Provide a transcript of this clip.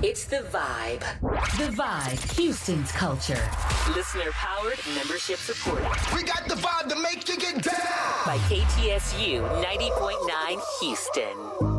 It's The Vibe. The Vibe, Houston's culture. Listener powered, membership supported. We got the vibe to make you get down. By KTSU 90.9 Houston.